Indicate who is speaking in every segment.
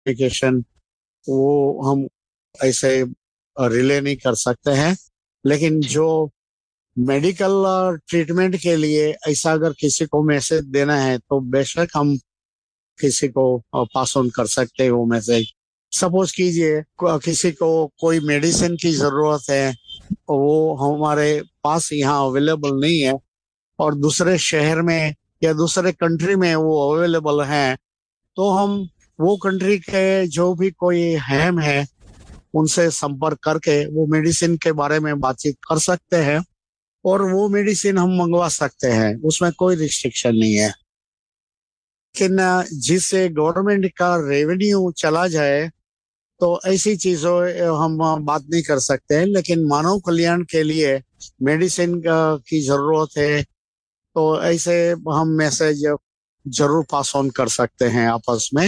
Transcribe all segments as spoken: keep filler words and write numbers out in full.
Speaker 1: Application वो हम ऐसे रिले नहीं कर सकते हैं। लेकिन
Speaker 2: जी।
Speaker 1: जो मेडिकल ट्रीटमेंट के लिए ऐसा अगर किसी को मैसेज देना है तो बेशक हम किसी को पास ऑन कर सकते हैं वो मैसेज। सपोज कीजिए को- किसी को कोई मेडिसिन की जरूरत है, वो हमारे पास यहाँ अवेलेबल नहीं है और दूसरे शहर में या दूसरे कंट्री में वो अवेलेबल है, तो हम वो कंट्री के जो भी कोई हैम है उनसे संपर्क करके वो मेडिसिन के बारे में बातचीत कर सकते हैं और वो मेडिसिन हम मंगवा सकते हैं, उसमें कोई रिस्ट्रिक्शन नहीं है। लेकिन अ, जिससे गवर्नमेंट का रेवेन्यू चला जाए तो ऐसी चीजों अ, हम अ, बात नहीं कर सकते हैं। लेकिन मानव कल्याण के लिए मेडिसिन की जरूरत है तो ऐसे हम मैसेज जरूर पास ऑन कर सकते हैं, आपस में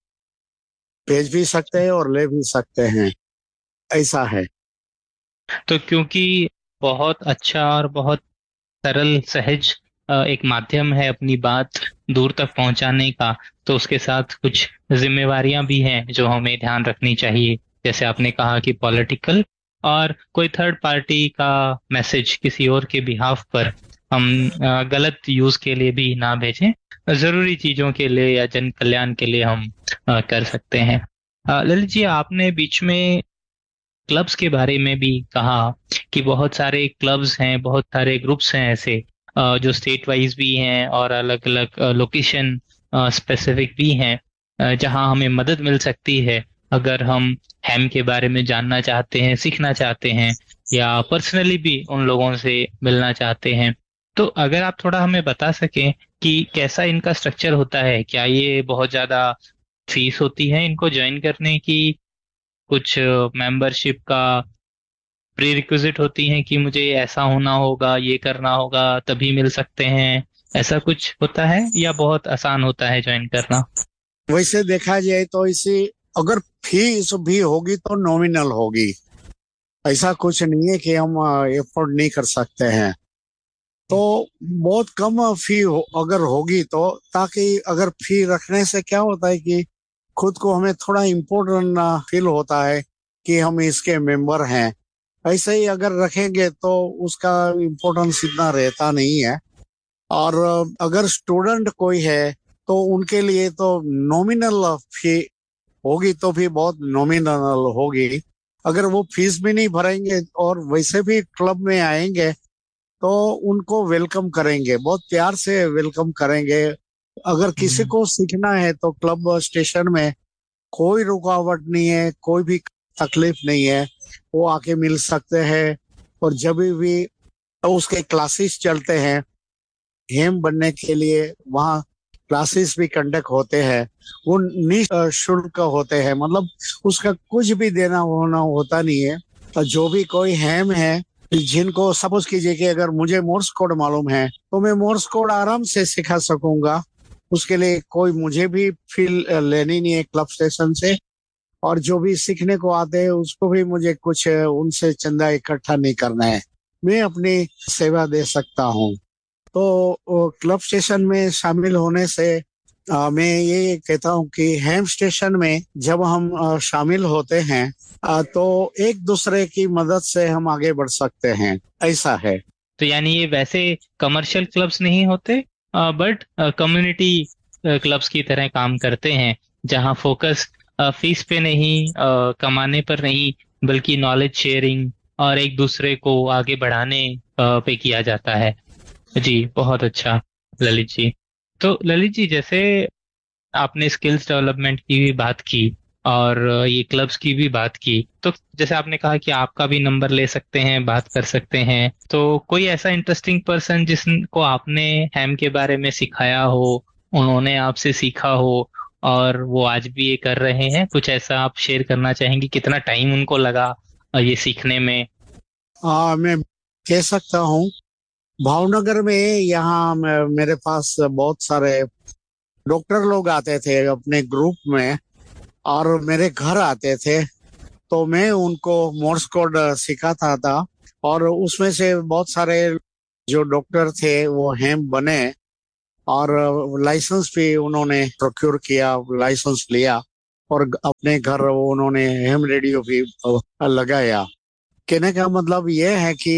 Speaker 1: भेज भी सकते हैं और ले भी सकते हैं, ऐसा है।
Speaker 2: तो क्योंकि बहुत अच्छा और बहुत सरल सहज अ, एक माध्यम है अपनी बात दूर तक पहुंचाने का, तो उसके साथ कुछ जिम्मेवारियां भी हैं जो हमें ध्यान रखनी चाहिए। जैसे आपने कहा कि पॉलिटिकल और कोई थर्ड पार्टी का मैसेज किसी और के बिहाफ पर हम अ, गलत यूज के लिए भी ना भेजें। जरूरी चीजों के लिए या जन कल्याण के लिए हम अ, कर सकते हैं। अ, ललित जी, आपने बीच में क्लब्स के बारे में भी कहा कि बहुत सारे क्लब्स हैं, बहुत सारे ग्रुप्स हैं ऐसे अ, जो स्टेट वाइज भी हैं और अलग अलग लोकेशन स्पेसिफिक भी हैं, अ, जहां हमें मदद मिल सकती है अगर हम हैम के बारे में जानना चाहते हैं, सीखना चाहते हैं, या पर्सनली भी उन लोगों से मिलना चाहते हैं। तो अगर आप थोड़ा हमें बता सकें कि कैसा इनका स्ट्रक्चर होता है, क्या ये बहुत ज्यादा फीस होती है इनको ज्वाइन करने की, कुछ मेंबरशिप का प्री रिक्विजिट होती हैं कि मुझे ऐसा होना होगा, ये करना होगा तभी मिल सकते हैं, ऐसा कुछ होता है या बहुत आसान होता है ज्वाइन करना?
Speaker 1: वैसे देखा जाए तो इसे अगर फीस भी होगी तो नॉमिनल होगी, ऐसा कुछ नहीं है कि हम एफोर्ड नहीं कर सकते हैं। तो बहुत कम फी हो, अगर होगी तो, ताकि अगर फी रखने से क्या होता है कि खुद को हमें थोड़ा इम्पोर्टेंट फील होता है कि हम इसके मेंबर हैं। ऐसे ही अगर रखेंगे तो उसका इम्पोर्टेंस इतना रहता नहीं है। और अगर स्टूडेंट कोई है तो उनके लिए तो नॉमिनल फी होगी, तो भी बहुत नॉमिनल होगी। अगर वो फीस भी नहीं भरेंगे और वैसे भी क्लब में आएंगे तो उनको वेलकम करेंगे, बहुत प्यार से वेलकम करेंगे। अगर किसी
Speaker 2: हम्म।
Speaker 1: को सीखना है तो क्लब स्टेशन में कोई रुकावट नहीं है, कोई भी तकलीफ नहीं है, वो आके मिल सकते हैं। और जब भी उसके क्लासेस चलते हैं हेम बनने के लिए, वहाँ क्लासेस भी कंडक्ट होते हैं, वो निःशुल्क होते हैं, मतलब उसका कुछ भी देना होना होता नहीं है। और जो भी कोई हेम है, जिनको सपोज कीजिए कि अगर मुझे मोर्स कोड मालूम है तो मैं मोर्स कोड आराम से सिखा सकूंगा, उसके लिए कोई मुझे भी फील लेनी नहीं है क्लब स्टेशन से। और जो भी सीखने को आते हैं उसको भी मुझे कुछ उनसे चंदा इकट्ठा नहीं करना है, मैं अपनी सेवा दे सकता हूँ। तो क्लब स्टेशन में शामिल होने से अ, मैं ये कहता हूँ कि हेम स्टेशन में जब हम अ, शामिल होते हैं अ, तो एक दूसरे की मदद से हम आगे बढ़ सकते हैं, ऐसा है।
Speaker 2: तो यानी ये वैसे कमर्शियल क्लब्स नहीं होते, बट कम्युनिटी क्लब्स की तरह काम करते हैं, जहां फोकस फीस पे नहीं, अ, कमाने पर नहीं, बल्कि नॉलेज शेयरिंग और एक दूसरे को आगे बढ़ाने अ, पे किया जाता है। जी, बहुत अच्छा ललित जी। तो ललित जी, जैसे आपने स्किल्स डेवलपमेंट की भी बात की और ये क्लब्स की भी बात की, तो जैसे आपने कहा कि आपका भी नंबर ले सकते हैं, बात कर सकते हैं, तो कोई ऐसा इंटरेस्टिंग पर्सन जिसको आपने हैम के बारे में सिखाया हो, उन्होंने आपसे सीखा हो और वो आज भी ये कर रहे हैं, कुछ ऐसा आप शेयर करना चाहेंगे, कितना टाइम उनको लगा अ, ये सीखने में?
Speaker 1: हाँ, मैं कह सकता हूँ भावनगर में यहाँ मे- मेरे पास बहुत सारे डॉक्टर लोग आते थे अपने ग्रुप में और मेरे घर आते थे, तो मैं उनको मोर्स कोड सिखाता था। और उसमें से बहुत सारे जो डॉक्टर थे वो हेम बने और लाइसेंस भी उन्होंने प्रोक्योर किया, लाइसेंस लिया और अपने घर वो उन्होंने हैम रेडियो भी अ, लगाया। कहने का मतलब ये है कि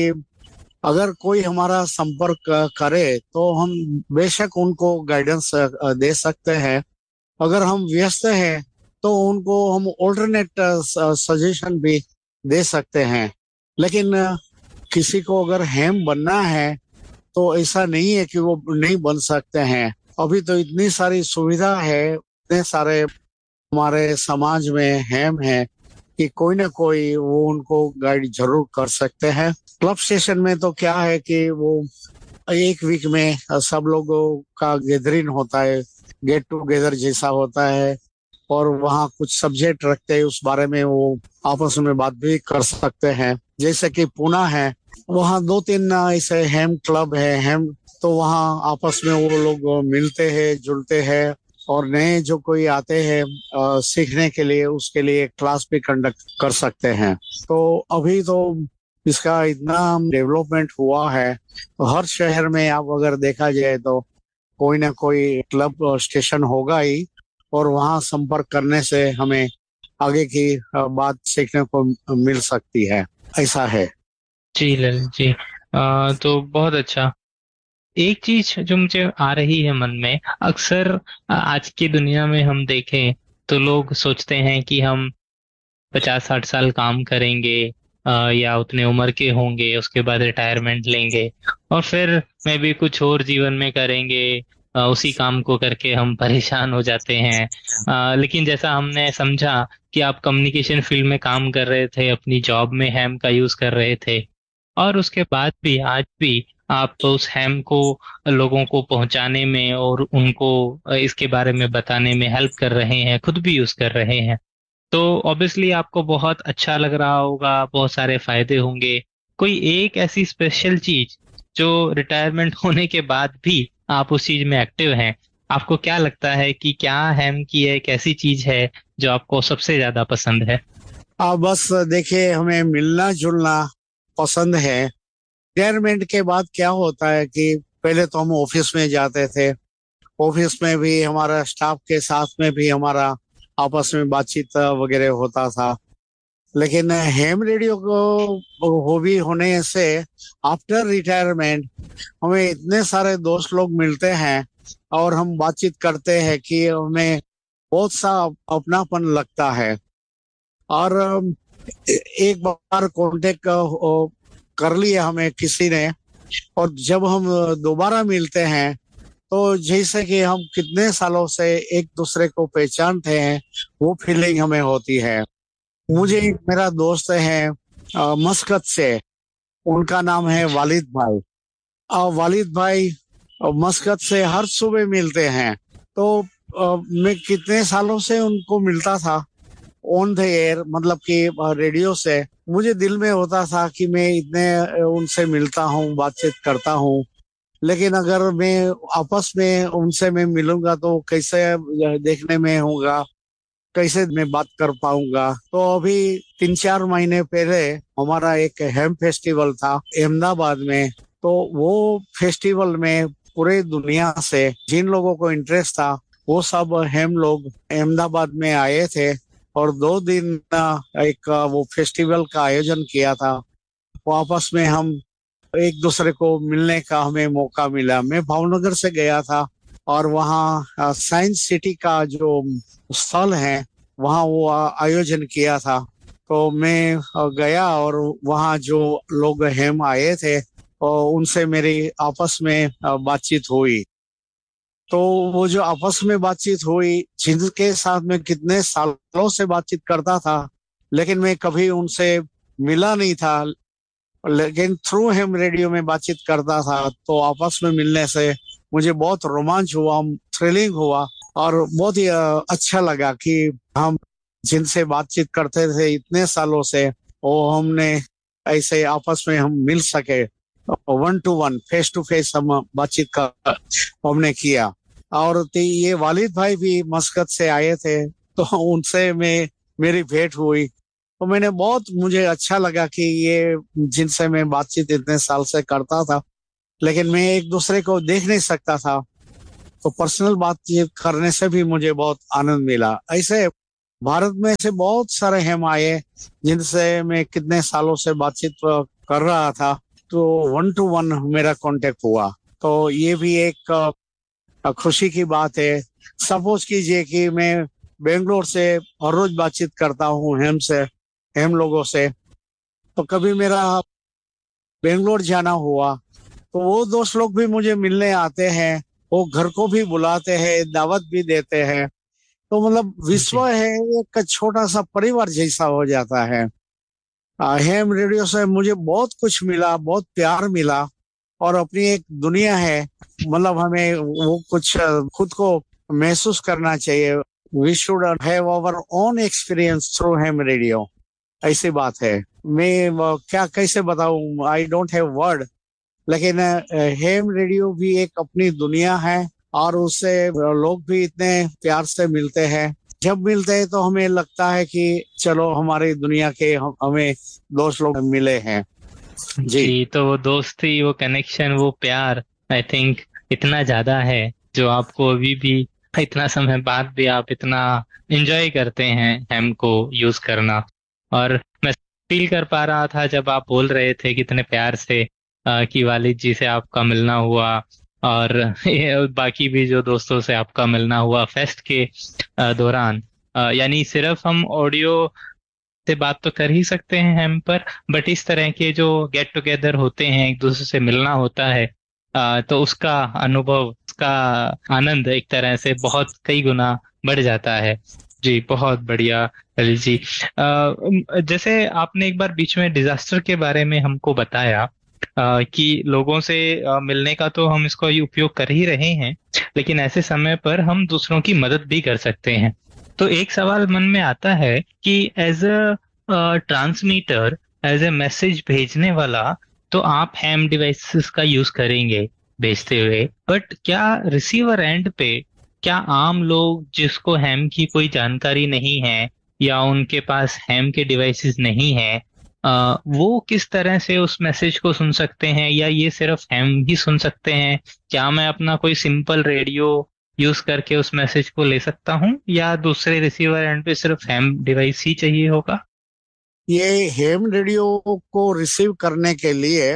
Speaker 1: अगर कोई हमारा संपर्क अ, करे तो हम बेशक उनको गाइडेंस अ, दे सकते हैं। अगर हम व्यस्त हैं तो उनको हम ऑल्टरनेट सजेशन भी दे सकते हैं। लेकिन अ, किसी को अगर हैम बनना है तो ऐसा नहीं है कि वो नहीं बन सकते हैं। अभी तो इतनी सारी सुविधा है, इतने सारे हमारे समाज में हैम है कि कोई ना कोई वो उनको गाइड जरूर कर सकते हैं। क्लब स्टेशन में तो क्या है कि वो एक वीक में सब लोगों का गैदरिंग होता है, गेट टुगेदर जैसा होता है, और वहाँ कुछ सब्जेक्ट रखते हैं, उस बारे में वो आपस में बात भी कर सकते हैं। जैसे कि पुणे है, वहाँ दो तीन ऐसे हेम क्लब है हेम, तो वहाँ आपस में वो लोग मिलते हैं, जुलते हैं, और नए जो कोई आते हैं अ, सीखने के लिए, उसके लिए क्लास भी कंडक्ट कर सकते हैं। तो अभी तो इसका इतना डेवलपमेंट हुआ है, हर शहर में आप अगर देखा जाए तो कोई ना कोई क्लब स्टेशन होगा ही, और वहाँ संपर्क करने से हमें आगे की अ, बात सीखने को मिल सकती है। ऐसा है।
Speaker 2: जी ललित जी, अ, तो बहुत अच्छा। एक चीज जो मुझे आ रही है मन में अक्सर, अ, आज की दुनिया में हम देखें तो लोग सोचते हैं कि हम पचास साठ साल काम करेंगे, अ, या उतने उम्र के होंगे, उसके बाद रिटायरमेंट लेंगे और फिर मैं भी कुछ और जीवन में करेंगे। अ, उसी काम को करके हम परेशान हो जाते हैं। अ, लेकिन जैसा हमने समझा कि आप कम्युनिकेशन फील्ड में काम कर रहे थे, अपनी जॉब में हैम का यूज कर रहे थे, और उसके बाद भी आज भी आप उस हैम को लोगों को पहुंचाने में और उनको अ, इसके बारे में बताने में हेल्प कर रहे हैं, खुद भी यूज कर रहे हैं। तो ऑब्वियसली आपको बहुत अच्छा लग रहा होगा, बहुत सारे फायदे होंगे। कोई एक ऐसी स्पेशल चीज जो रिटायरमेंट होने के बाद भी आप उस चीज में एक्टिव हैं, आपको क्या लगता है कि क्या हैम की एक ऐसी चीज है जो आपको सबसे ज्यादा पसंद है?
Speaker 1: अब बस देखिए, हमें मिलना जुलना पसंद है। रिटायरमेंट के बाद क्या होता है कि पहले तो हम ऑफिस में जाते थे, ऑफिस में भी हमारा स्टाफ के साथ में भी हमारा आपस में बातचीत वगैरह होता था। लेकिन हेम रेडियो को हॉबी होने से आफ्टर रिटायरमेंट हमें इतने सारे दोस्त लोग मिलते हैं, और हम बातचीत करते हैं कि हमें बहुत सा अपनापन लगता है। और अम, ए- एक बार कांटेक्ट कर लिया हमें किसी ने, और जब हम दोबारा मिलते हैं तो जैसे कि हम कितने सालों से एक दूसरे को पहचानते हैं, वो फीलिंग हमें होती है। मुझे एक मेरा दोस्त है अ, मस्कत से, उनका नाम है वालिद भाई। अ, वालिद भाई अ, मस्कत से हर सुबह मिलते हैं। तो अ, मैं कितने सालों से उनको मिलता था ऑन द एयर, मतलब कि रेडियो से। मुझे दिल में होता था कि मैं इतने अ, उनसे मिलता हूँ, बातचीत करता हूँ, लेकिन अगर मैं आपस में उनसे मैं मिलूंगा तो कैसे देखने में होगा, कैसे मैं बात कर पाऊंगा। तो अभी तीन चार महीने पहले हमारा एक हेम फेस्टिवल था अहमदाबाद में। तो वो फेस्टिवल में पूरे दुनिया से जिन लोगों को इंटरेस्ट था, वो सब हेम लोग अहमदाबाद में आए थे, और दो दिन अ, एक अ, वो फेस्टिवल का आयोजन किया था। वो आपस में हम एक दूसरे को मिलने का हमें मौका मिला। मैं भावनगर से गया था, और वहाँ साइंस सिटी का जो स्थल है, वहाँ वो आ- आयोजन किया था। तो मैं अ, गया, और वहाँ जो लोग हम आए थे, और उनसे मेरी आपस में अ, बातचीत हुई। तो वो जो आपस में बातचीत हुई, जिनके साथ मैं कितने सालों से बातचीत करता था, लेकिन मैं कभी उनसे मिला नहीं था, लेकिन थ्रू हिम रेडियो में बातचीत करता था, तो आपस में मिलने से मुझे बहुत रोमांच हुआ, थ्रिलिंग हुआ, और बहुत ही अ, अच्छा लगा कि हम जिनसे बातचीत करते थे इतने सालों से, वो हमने ऐसे आपस में हम मिल सके, one two one, face to face हम बातचीत का हमने किया। और ते- ये वालिद भाई भी मस्कत से आए थे, तो उनसे मैं मेरी भेंट हुई। तो मैंने बहुत, मुझे अच्छा लगा कि ये जिनसे मैं बातचीत इतने साल से करता था, लेकिन मैं एक दूसरे को देख नहीं सकता था, तो पर्सनल बातचीत करने से भी मुझे बहुत आनंद मिला। ऐसे भारत में ऐसे बहुत सारे हैम आए जिनसे मैं कितने सालों से बातचीत कर रहा था, तो वन टू वन मेरा कांटेक्ट हुआ। तो ये भी एक अ, खुशी की बात है। सपोज कीजिए कि मैं बेंगलोर से हर रोज बातचीत करता हूँ हेम से, हेम लोगों से, तो कभी मेरा बेंगलोर जाना हुआ तो वो दोस्त लोग भी मुझे मिलने आते हैं, वो घर को भी बुलाते हैं, दावत भी देते हैं। तो मतलब
Speaker 2: जी।
Speaker 1: विश्व है एक छोटा सा परिवार जैसा हो जाता है। आ, हेम रेडियो से मुझे बहुत कुछ मिला, बहुत प्यार मिला, और अपनी एक दुनिया है। मतलब हमें वो कुछ अ, खुद को महसूस करना चाहिए। We should have our own experience through Hem radio. ऐसी बात है। मैं अ, क्या कैसे बताऊं, आई डोंट हैव वर्ड। लेकिन अ, हेम रेडियो भी एक अपनी दुनिया है, और उससे लोग भी इतने प्यार से मिलते हैं। जब मिलते हैं तो हमें लगता है कि चलो हमारी दुनिया के हम, हमें दोस्त लोग मिले हैं। जी।
Speaker 2: जी, तो वो दोस्ती, वो कनेक्शन, वो प्यार, आई थिंक इतना ज्यादा है जो आपको अभी भी, इतना समय बाद भी आप इतना एंजॉय करते हैं हैम को यूज करना। और मैं फील कर पा रहा था जब आप बोल रहे थे कितने प्यार से अ, कि वालिद जी से आपका मिलना हुआ, और ये बाकी भी जो दोस्तों से आपका मिलना हुआ फेस्ट के अ, दौरान। अ, यानी सिर्फ हम ऑडियो से बात तो कर ही सकते हैं हम पर, बट इस तरह के जो गेट टुगेदर होते हैं, एक दूसरे से मिलना होता है, आ, तो उसका अनुभव, उसका आनंद एक तरह से बहुत कई गुना बढ़ जाता है। जी, बहुत बढ़िया ललित जी। आ, जैसे आपने एक बार बीच में डिजास्टर के बारे में हमको बताया, आ, कि लोगों से आ, मिलने का तो हम इसको ये उपयोग कर ही रहे हैं, लेकिन ऐसे समय पर हम दूसरों की मदद भी कर सकते हैं। तो एक सवाल मन में आता है कि as a transmitter, as a message भेजने वाला, तो आप हैम डिवाइसेस का यूज करेंगे भेजते हुए, बट क्या रिसीवर एंड पे, क्या आम लोग जिसको हैम की कोई जानकारी नहीं है, या उनके पास हैम के डिवाइसेस नहीं है, अ, वो किस तरह से उस मैसेज को सुन सकते हैं, या ये सिर्फ हैम ही सुन सकते हैं? क्या मैं अपना कोई सिंपल रेडियो यूज करके उस मैसेज को ले सकता हूँ, या दूसरे रिसीवर एंड पे सिर्फ हैम डिवाइस ही चाहिए होगा?
Speaker 1: ये हेम रेडियो को रिसीव करने के लिए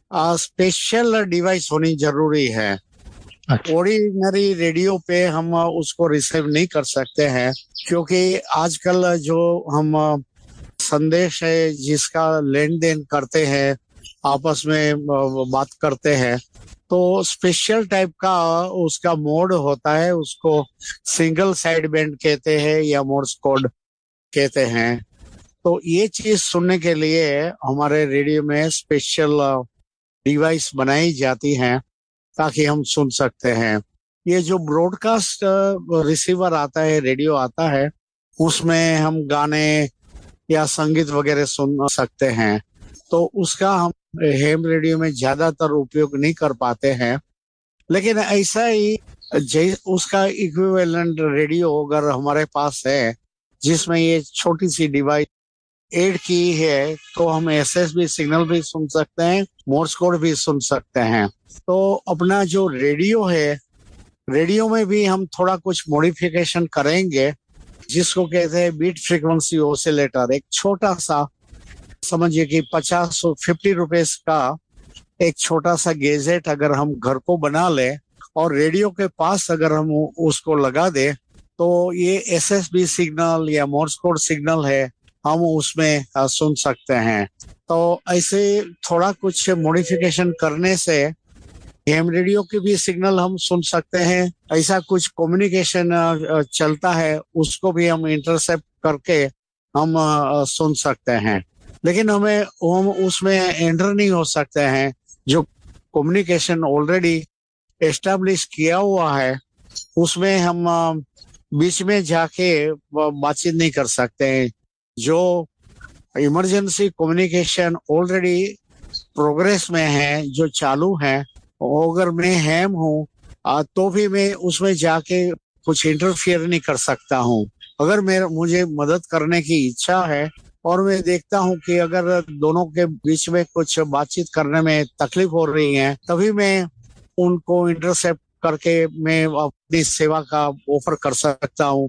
Speaker 1: स्पेशल डिवाइस होनी जरूरी है।
Speaker 2: अच्छा।
Speaker 1: ऑर्डिनरी रेडियो पे हम उसको रिसीव नहीं कर सकते हैं, क्योंकि आजकल जो हम संदेश है जिसका लेन देन करते हैं, आपस में अ, बात करते हैं, तो स्पेशल टाइप का उसका मोड होता है। उसको सिंगल साइड बैंड कहते हैं या मोर्स कोड कहते हैं। तो ये चीज सुनने के लिए हमारे रेडियो में स्पेशल डिवाइस बनाई जाती हैं ताकि हम सुन सकते हैं। ये जो ब्रॉडकास्ट रिसीवर आता है, रेडियो आता है, उसमें हम गाने या संगीत वगैरह सुन सकते हैं। तो उसका हम हेम रेडियो में ज्यादातर उपयोग नहीं कर पाते हैं। लेकिन ऐसा ही जै उसका इक्विवेलेंट रेडियो अगर हमारे पास है, जिसमें ये छोटी सी डिवाइस ऐड की है, तो हम एसएसबी सिग्नल भी सुन सकते हैं, मोर्स कोड भी सुन सकते हैं। तो अपना जो रेडियो है, रेडियो में भी हम थोड़ा कुछ मॉडिफिकेशन करेंगे, जिसको कहते हैं बीट फ्रीक्वेंसी ऑसिलेटर। एक छोटा सा, समझिए कि पचास फिफ्टी रुपीस का एक छोटा सा गैजेट अगर हम घर को बना ले और रेडियो के पास अगर हम उसको लगा दे, तो ये एसएसबी सिग्नल या मोर्स कोड सिग्नल है, हम उसमें अ, सुन सकते हैं। तो ऐसे थोड़ा कुछ मॉडिफिकेशन करने से एम रेडियो के भी सिग्नल हम सुन सकते हैं। ऐसा कुछ कम्युनिकेशन चलता है, उसको भी हम इंटरसेप्ट करके हम अ, सुन सकते हैं। लेकिन हमें हम उसमें एंटर नहीं हो सकते हैं। जो कम्युनिकेशन ऑलरेडी एस्टेब्लिश किया हुआ है, उसमें हम अ, बीच में जाके ब- बातचीत नहीं कर सकते हैं। जो इमरजेंसी कम्युनिकेशन ऑलरेडी प्रोग्रेस में है, जो चालू है, अगर मैं हैम हूँ आ, तो भी मैं उसमें जाके कुछ इंटरफियर नहीं कर सकता हूँ। अगर मेरा मुझे मदद करने की इच्छा है और मैं देखता हूँ कि अगर दोनों के बीच में कुछ बातचीत करने में तकलीफ हो रही है, तभी मैं उनको इंटरसेप्ट करके मैं अपनी सेवा का ऑफर कर सकता हूँ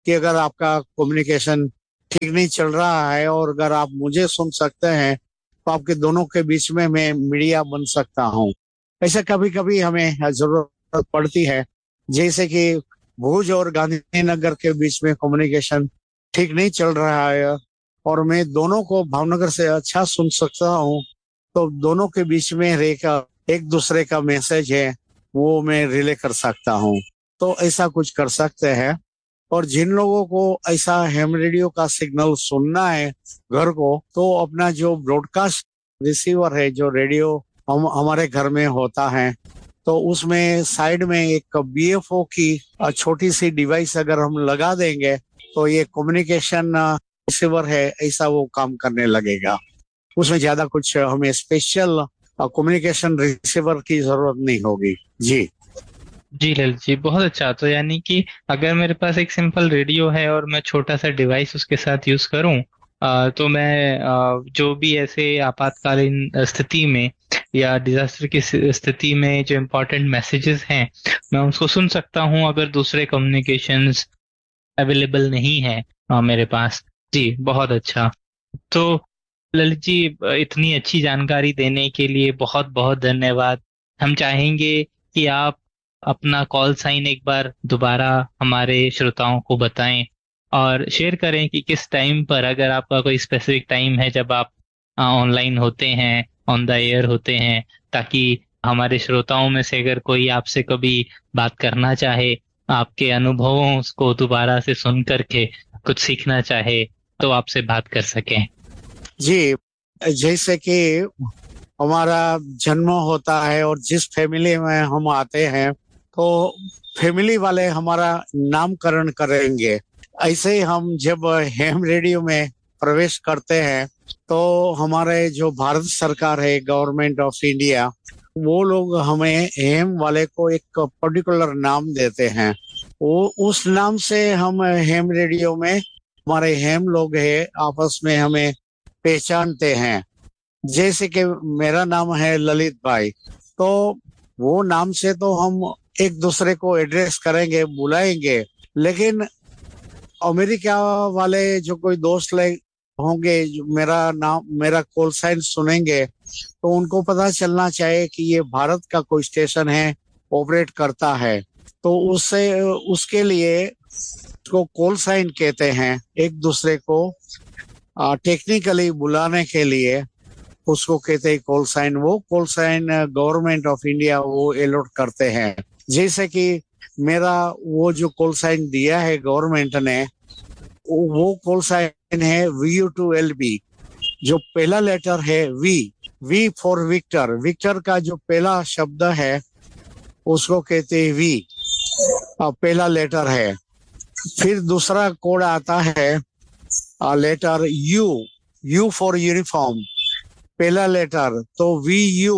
Speaker 1: कि अगर आपका कम्युनिकेशन ठीक नहीं चल रहा है और अगर आप मुझे सुन सकते हैं तो आपके दोनों के बीच में मैं मीडिया बन सकता हूँ। ऐसा कभी कभी हमें जरूरत पड़ती है, जैसे कि भुज और गांधीनगर के बीच में कम्युनिकेशन ठीक नहीं चल रहा है और मैं दोनों को भावनगर से अच्छा सुन सकता हूँ, तो दोनों के बीच में रहकर एक दूसरे का मैसेज है वो मैं रिले कर सकता हूँ। तो ऐसा कुछ कर सकते हैं। और जिन लोगों को ऐसा हैम रेडियो का सिग्नल सुनना है घर को, तो अपना जो ब्रॉडकास्ट रिसीवर है, जो रेडियो हम हमारे घर में होता है, तो उसमें साइड में एक बी एफ ओ की छोटी सी डिवाइस अगर हम लगा देंगे तो ये कम्युनिकेशन रिसीवर है ऐसा वो काम करने लगेगा। उसमें ज्यादा कुछ हमें स्पेशल कम्युनिकेशन रिसीवर की जरूरत नहीं होगी। जी
Speaker 2: जी ललित जी, बहुत अच्छा। तो यानी कि अगर मेरे पास एक सिंपल रेडियो है और मैं छोटा सा डिवाइस उसके साथ यूज करूं, अ, तो मैं अ, जो भी ऐसे आपातकालीन स्थिति में या डिजास्टर की स्थिति स्थिति में जो इम्पोर्टेंट मैसेजेस हैं मैं उसको सुन सकता हूं, अगर दूसरे कम्युनिकेशंस अवेलेबल नहीं है अ, मेरे पास। जी बहुत अच्छा। तो ललित जी, इतनी अच्छी जानकारी देने के लिए बहुत बहुत धन्यवाद। हम चाहेंगे कि आप अपना कॉल साइन एक बार दोबारा हमारे श्रोताओं को बताएं और शेयर करें कि किस टाइम पर, अगर आपका कोई स्पेसिफिक टाइम है जब आप ऑनलाइन होते हैं, ऑन द एयर होते हैं, ताकि हमारे श्रोताओं में से अगर कोई आपसे कभी बात करना चाहे, आपके अनुभवों को दोबारा से सुन करके कुछ सीखना चाहे, तो आपसे बात कर सकें।
Speaker 1: जी, जैसे कि हमारा जन्म होता है और जिस फैमिली में हम आते हैं तो फैमिली वाले हमारा नामकरण करेंगे। ऐसे ही हम जब हैम रेडियो में प्रवेश करते हैं तो हमारे जो भारत सरकार है, गवर्नमेंट ऑफ इंडिया, वो लोग हमें हैम वाले को एक पर्टिकुलर नाम देते हैं। वो उस नाम से हम हैम रेडियो में हमारे हैम लोग हैं आपस में हमें पहचानते हैं। जैसे कि मेरा नाम है ललित भाई, तो वो नाम से तो हम एक दूसरे को एड्रेस करेंगे, बुलाएंगे, लेकिन अमेरिका वाले जो कोई दोस्त ले होंगे जो मेरा नाम मेरा कॉल साइन सुनेंगे तो उनको पता चलना चाहिए कि ये भारत का कोई स्टेशन है, ऑपरेट करता है, तो उससे उसके लिए उसको कॉल साइन कहते हैं। एक दूसरे को टेक्निकली बुलाने के लिए उसको कहते हैं कॉल साइन। वो call sign government of India वो अलॉट करते हैं। जैसे कि मेरा वो जो कॉल साइन दिया है गवर्नमेंट ने, वो कॉल साइन है we you to L B. जो पहला लेटर है we, we for Victor, Victor का जो पहला शब्द है उसको कहते हैं वी, पहला लेटर है। फिर दूसरा कोड आता है letter you, you for uniform, पहला लेटर, तो we you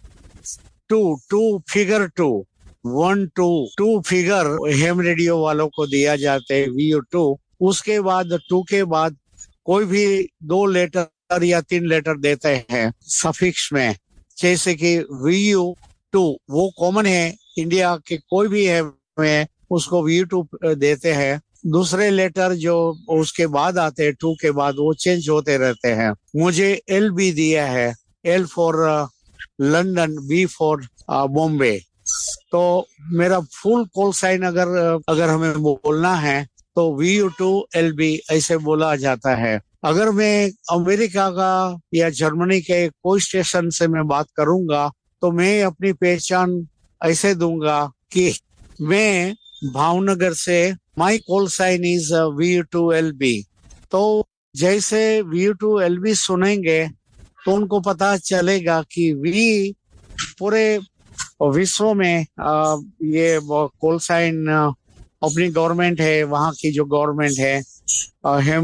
Speaker 1: to, to figure to, one two, to figure Hem radio वालों को दिया जाते है वी यू टू। उसके बाद टू के बाद कोई भी दो लेटर या तीन लेटर देते हैं सफिक्स में, जैसे कि वी यू टू वो कॉमन है इंडिया के कोई भी है में उसको वी यू टू देते हैं। दूसरे लेटर जो उसके बाद आते हैं टू के बाद वो चेंज होते रहते हैं। मुझे एल बी दिया है, L for London, B for Bombay. तो मेरा फुल कॉल साइन अगर अगर हमें बोलना है तो we you to L B ऐसे बोला जाता है। अगर मैं अमेरिका का या जर्मनी के कोई स्टेशन से मैं बात करूंगा तो मैं अपनी पहचान ऐसे दूंगा कि मैं भावनगर से, my call sign is we you to L B. तो जैसे we you to L B सुनेंगे तो उनको पता चलेगा कि वी पूरे विश्व में आ, ये कॉल साइन अपनी गवर्नमेंट है, वहाँ की जो गवर्नमेंट है हेम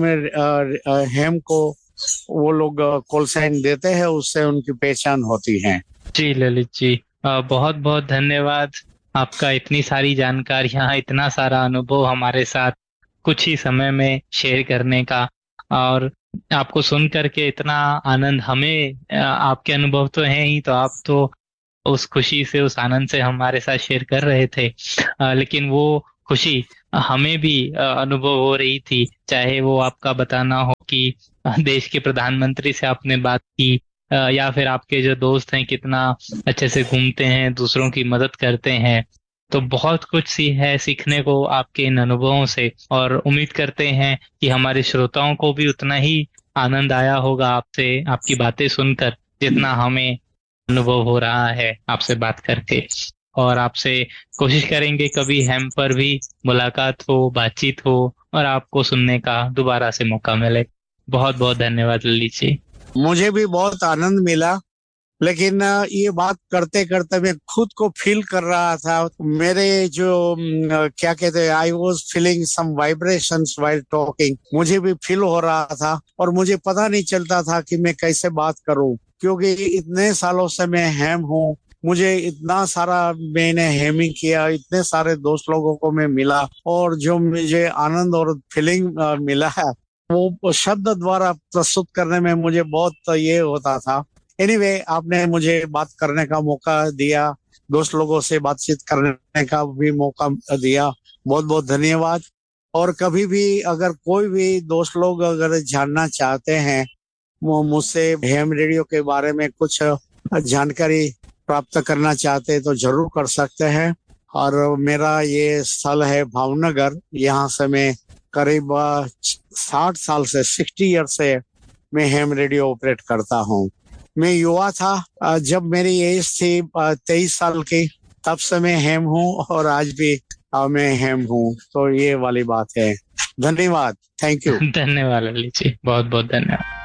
Speaker 1: हेम को वो लोग कॉल साइन देते हैं, उससे उनकी पहचान होती है।
Speaker 2: जी ललित जी, अ, बहुत बहुत धन्यवाद आपका, इतनी सारी जानकारियाँ, इतना सारा अनुभव हमारे साथ कुछ ही समय में शेयर करने का। और आपको सुन करके इतना आनंद हमें, अ, आपके अनुभव तो हैं ही, तो आप तो उस खुशी से, उस आनंद से हमारे साथ शेयर कर रहे थे, अ, लेकिन वो खुशी हमें भी अ, अनुभव हो रही थी, चाहे वो आपका बताना हो कि देश के प्रधानमंत्री से आपने बात की, अ, या फिर आपके जो दोस्त हैं कितना अच्छे से घूमते हैं, दूसरों की मदद करते हैं। तो बहुत कुछ सी है सीखने को आपके इन अनुभवों से, और उम्मीद करते हैं कि हमारे श्रोताओं को भी उतना ही आनंद आया होगा आपसे, आपकी बातें सुनकर, जितना हमें अनुभव हो रहा है आपसे बात करके। और आपसे कोशिश करेंगे कभी हम पर भी मुलाकात हो, बातचीत हो, और आपको सुनने का दोबारा से मौका मिले। बहुत बहुत धन्यवाद ललित जी।
Speaker 1: मुझे भी बहुत आनंद मिला, लेकिन अ, ये बात करते करते मैं खुद को फील कर रहा था। मेरे जो अम, अ, क्या कहते हैं, I was feeling some vibrations while talking. मुझे भी फील हो रहा था और मुझे पता नहीं चलता था कि मैं कैसे बात करूं, क्योंकि इतने सालों से मैं हैम हूँ। मुझे इतना सारा मैंने हेमिंग किया, इतने सारे दोस्त लोगों को मैं मिला, और जो मुझे आनंद और फीलिंग मिला है वो शब्द द्वारा प्रस्तुत करने में मुझे बहुत ये होता था। एनीवे anyway, आपने मुझे बात करने का मौका दिया, दोस्त लोगों से बातचीत करने का भी मौका दिया। बहुत बहुत धन्यवाद। और कभी भी अगर कोई भी दोस्त लोग अगर जानना चाहते हैं, वो मुझसे हैम रेडियो के बारे में कुछ जानकारी प्राप्त करना चाहते हैं, तो जरूर कर सकते हैं। और मेरा ये स्थल है भावनगर। यहाँ से मैं करीब साठ साल से सिक्सटी ईयर से मैं हैम रेडियो ऑपरेट करता हूँ। मैं युवा था, अ, जब मेरी एज थी तेईस साल की, तब से मैं हैम हूँ, और आज भी अ, मैं हैम हूँ। तो ये वाली बात है। धन्यवाद। Thank you.
Speaker 2: धन्यवाद ललित जी, बहुत बहुत धन्यवाद।